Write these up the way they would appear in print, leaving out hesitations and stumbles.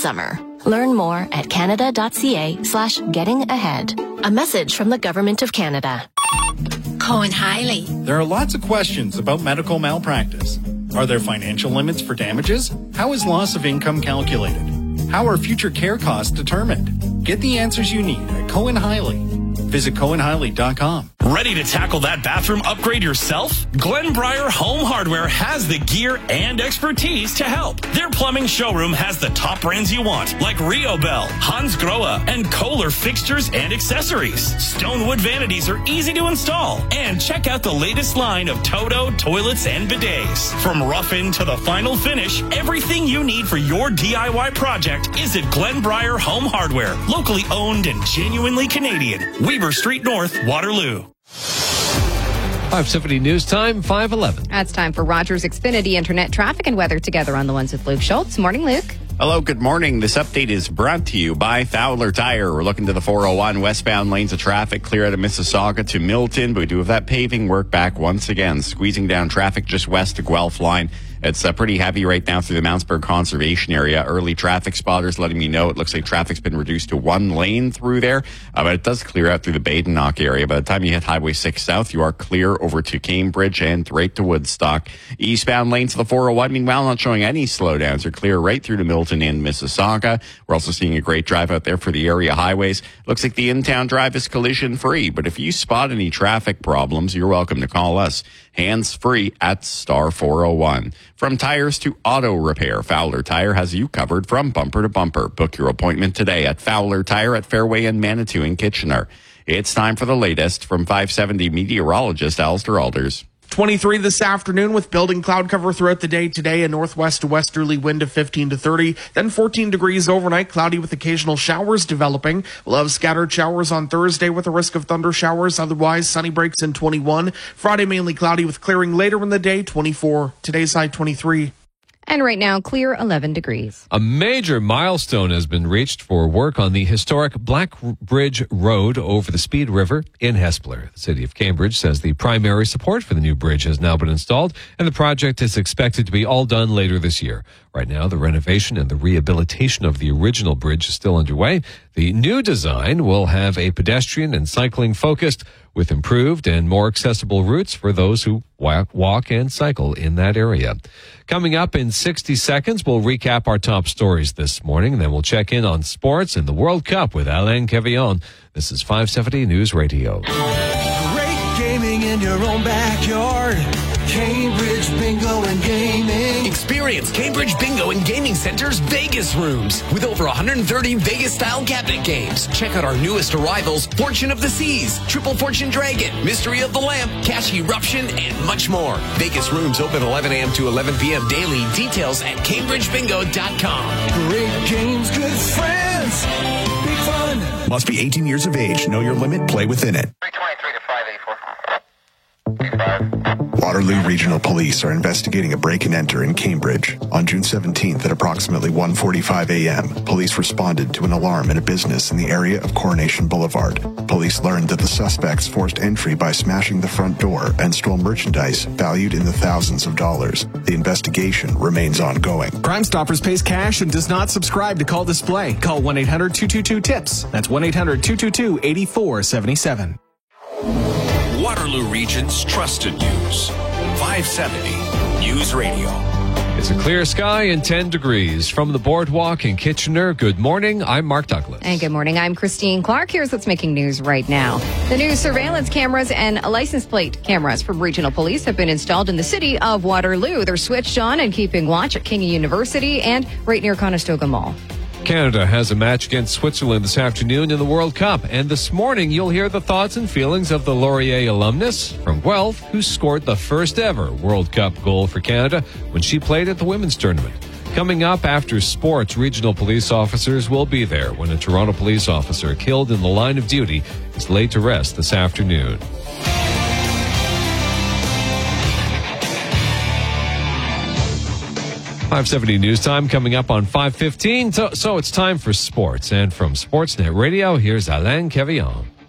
summer. Learn more at canada.ca/gettingahead. A message from the Government of Canada. Cohen Hiley. There are lots of questions about medical malpractice. Are there financial limits for damages? How is loss of income calculated? How are future care costs determined? Get the answers you need at Cohen Hiley. Visit CohenHiley.com. Ready to tackle that bathroom upgrade yourself? Glenbriar Home Hardware has the gear and expertise to help. Their plumbing showroom has the top brands you want, like Rio Bell, Hans Grohe, and Kohler fixtures and accessories. Stonewood vanities are easy to install. And check out the latest line of Toto toilets and bidets. From rough-in to the final finish, everything you need for your DIY project is at Glenbriar Home Hardware. Locally owned and genuinely Canadian. Weber Street North, Waterloo. 570 News Time, 5:11. That's time for Rogers Xfinity Internet traffic and weather together on the ones with Luke Schultz. Morning, Luke. Hello, good morning. This update is brought to you by Fowler Tire. We're looking to the 401 westbound lanes of traffic clear out of Mississauga to Milton, but we do have that paving work back once again, squeezing down traffic just west of Guelph line. It's pretty heavy right now through the Mountsburg Conservation Area. Early traffic spotters letting me know it looks like traffic's been reduced to one lane through there, but it does clear out through the Badenoch area. By the time you hit Highway 6 South, you are clear over to Cambridge and right to Woodstock. Eastbound lanes of the 401, meanwhile, not showing any slowdowns. They're clear right through to Milton and Mississauga. We're also seeing a great drive out there for the area highways. Looks like the in-town drive is collision-free, but if you spot any traffic problems, you're welcome to call us. Hands-free at star 401. From tires to auto repair, Fowler Tire has you covered from bumper to bumper. Book your appointment today at Fowler Tire at Fairway and Manitou in Kitchener. It's time for the latest from 570 meteorologist Alistair Alders. 23 this afternoon with building cloud cover throughout the day today, a northwest to westerly wind of 15 to 30. Then 14 degrees overnight, cloudy with occasional showers developing. We'll have scattered showers on Thursday with a risk of thunder showers. Otherwise, sunny breaks in 21. Friday, mainly cloudy with clearing later in the day, 24. Today's high, 23. And right now, clear 11 degrees. A major milestone has been reached for work on the historic Black Bridge Road over the Speed River in Hespeler. The city of Cambridge says the primary support for the new bridge has now been installed, and the project is expected to be all done later this year. Right now, the renovation and the rehabilitation of the original bridge is still underway. The new design will have a pedestrian and cycling focused with improved and more accessible routes for those who walk and cycle in that area. Coming up in 60 seconds, we'll recap our top stories this morning, and then we'll check in on sports and the World Cup with Alain Quevillon. This is 570 News Radio. Great gaming in your own backyard. Cambridge Bingo and Gaming. Experience Cambridge Bingo and Gaming Center's Vegas rooms with over 130 Vegas-style cabinet games. Check out our newest arrivals, Fortune of the Seas, Triple Fortune Dragon, Mystery of the Lamp, Cash Eruption, and much more. Vegas rooms open 11 a.m. to 11 p.m. daily. Details at CambridgeBingo.com. Great games, good friends, big fun. Must be 18 years of age. Know your limit. Play within it. 323 to 584. Waterloo Regional Police are investigating a break-and-enter in Cambridge. On June 17th at approximately 1:45 a.m., police responded to an alarm in a business in the area of Coronation Boulevard. Police learned that the suspects forced entry by smashing the front door and stole merchandise valued in the thousands of dollars. The investigation remains ongoing. Crime Stoppers pays cash and does not subscribe to Call Display. Call 1-800-222-TIPS. That's 1-800-222-8477. Waterloo Region's trusted news. 570 News Radio. It's a clear sky and 10 degrees. From the boardwalk in Kitchener, good morning. I'm Mark Douglas. And good morning. I'm Christine Clark. Here's what's making news right now. The new surveillance cameras and license plate cameras from regional police have been installed in the city of Waterloo. They're switched on and keeping watch at King University and right near Conestoga Mall. Canada has a match against Switzerland this afternoon in the World Cup. And this morning, you'll hear the thoughts and feelings of the Laurier alumnus from Guelph, who scored the first ever World Cup goal for Canada when she played at the women's tournament. Coming up after sports, regional police officers will be there when a Toronto police officer killed in the line of duty is laid to rest this afternoon. .570 News Time coming up on 5:15. So it's time for sports. And from Sportsnet Radio, here's Alain Quevillon.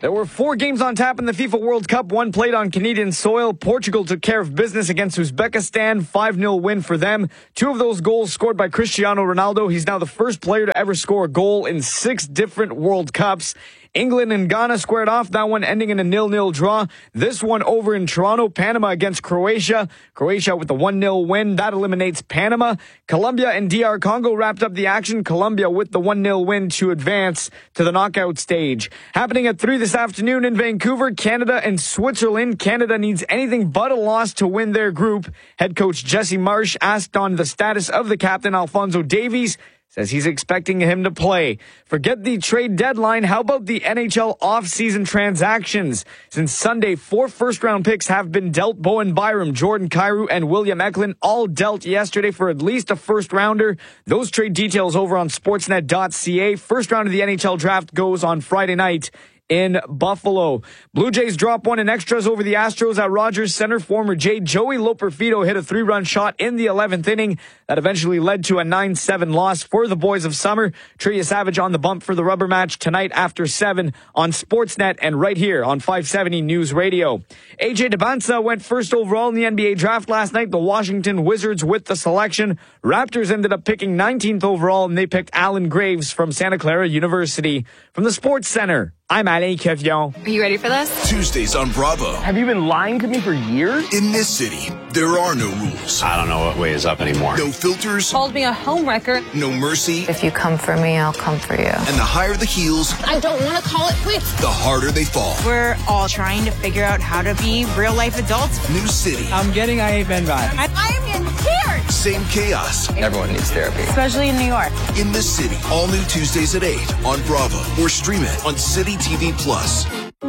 There were 4 games on tap in the FIFA World Cup, 1 played on Canadian soil. Portugal took care of business against Uzbekistan, 5-0 win for them. 2 of those goals scored by Cristiano Ronaldo. He's now the first player to ever score a goal in 6 different World Cups. England and Ghana squared off, that one ending in a 0-0 draw. This one over in Toronto, Panama against Croatia. Croatia with the 1-0 win. That eliminates Panama. Colombia and DR Congo wrapped up the action. Colombia with the 1-0 win to advance to the knockout stage. Happening at 3 this afternoon in Vancouver, Canada and Switzerland. Canada needs anything but a loss to win their group. Head coach Jesse Marsh asked on the status of the captain, Alphonso Davies, says he's expecting him to play. Forget the trade deadline. How about the NHL off-season transactions? Since Sunday, 4 first-round picks have been dealt. Bowen Byram, Jordan Kyrou, and William Eklund all dealt yesterday for at least a first-rounder. Those trade details over on sportsnet.ca. First round of the NHL draft goes on Friday night in Buffalo. Blue Jays drop 1 in extras over the Astros at Rogers Center. Former Jay Joey Loperfido hit a 3-run shot in the 11th inning that eventually led to a 9-7 loss for the Boys of Summer. Tria Savage on the bump for the rubber match tonight after 7 on Sportsnet and right here on 570 News Radio. AJ Debonsa went first overall in the NBA draft last night. The Washington Wizards with the selection. Raptors ended up picking 19th overall, and they picked Alan Graves from Santa Clara University. From the Sports Center, I'm Alain Kevion. Are you ready for this? Tuesdays on Bravo. Have you been lying to me for years? In this city, there are no rules. I don't know what way is up anymore. No filters. Called me a homewrecker. No mercy. If you come for me, I'll come for you. And the higher the heels, I don't want to call it quits. the harder they fall. We're all trying to figure out how to be real-life adults. New city. I'm getting I Hate Men vibes. I'm in tears. Same chaos. Everyone needs therapy. Especially in New York. In this city. All new Tuesdays at 8 on Bravo. Or stream it on City TV Plus.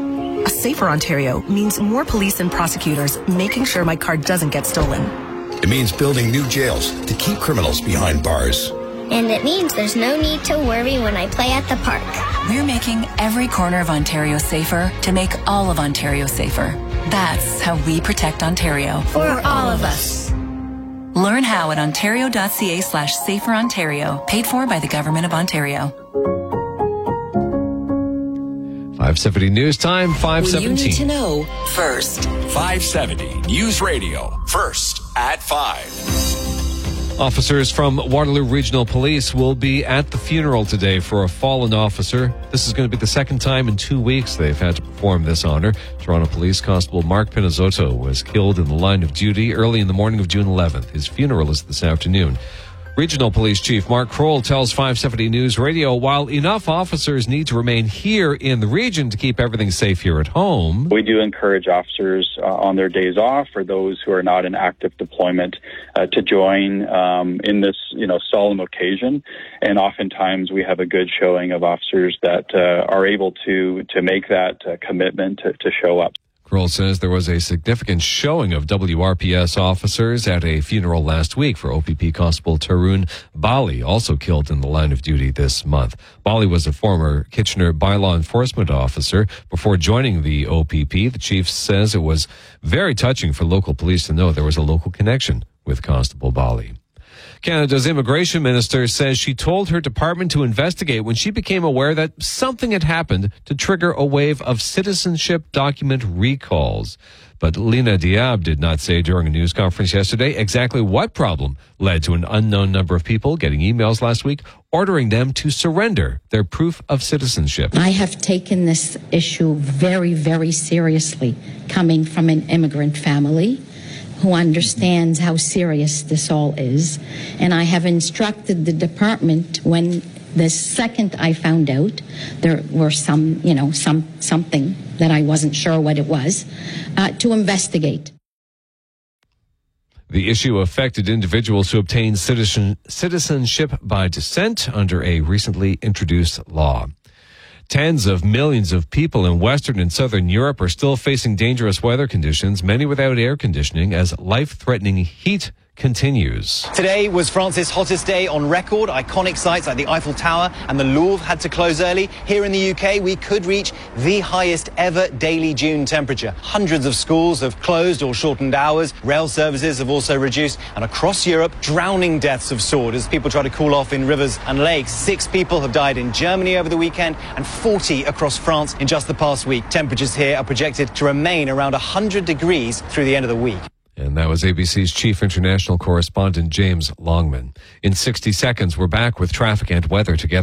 A safer Ontario means more police and prosecutors making sure my car doesn't get stolen. It means building new jails to keep criminals behind bars. And it means there's no need to worry when I play at the park. We're making every corner of Ontario safer to make all of Ontario safer. That's how we protect Ontario. For all of us. Learn how at ontario.ca/saferontario. Paid for by the Government of Ontario. 570 News Time, 5:17. You need to know first. 570 News Radio. First at 5. Officers from Waterloo Regional Police will be at the funeral today for a fallen officer. This is going to be the second time in 2 weeks they've had to perform this honor. Toronto Police Constable Mark Pinazzotto was killed in the line of duty early in the morning of June 11th. His funeral is this afternoon. Regional Police Chief Mark Kroll tells 570 News Radio, while enough officers need to remain here in the region to keep everything safe here at home, we do encourage officers on their days off, or those who are not in active deployment, to join in this, solemn occasion. And oftentimes we have a good showing of officers that are able to make that commitment to show up. Kroll says there was a significant showing of WRPS officers at a funeral last week for OPP Constable Tarun Bali, also killed in the line of duty this month. Bali was a former Kitchener bylaw enforcement officer before joining the OPP. The chief says it was very touching for local police to know there was a local connection with Constable Bali. Canada's immigration minister says she told her department to investigate when she became aware that something had happened to trigger a wave of citizenship document recalls. But Lina Diab did not say during a news conference yesterday exactly what problem led to an unknown number of people getting emails last week ordering them to surrender their proof of citizenship. I have taken this issue very, very seriously, coming from an immigrant family who understands how serious this all is. And I have instructed the department, when the second I found out there were something that I wasn't sure what it was, to investigate. The issue affected individuals who obtained citizenship by descent under a recently introduced law. Tens of millions of people in Western and Southern Europe are still facing dangerous weather conditions, many without air conditioning, as life-threatening heat continues. Today was France's hottest day on record. Iconic sites like the Eiffel Tower and the Louvre had to close early. Here in the UK, we could reach the highest ever daily June temperature. Hundreds of schools have closed or shortened hours. Rail services have also reduced. And across Europe, drowning deaths have soared as people try to cool off in rivers and lakes. 6 people have died in Germany over the weekend and 40 across France in just the past week. Temperatures here are projected to remain around 100 degrees through the end of the week. And that was ABC's chief international correspondent, James Longman. In 60 seconds, we're back with traffic and weather together.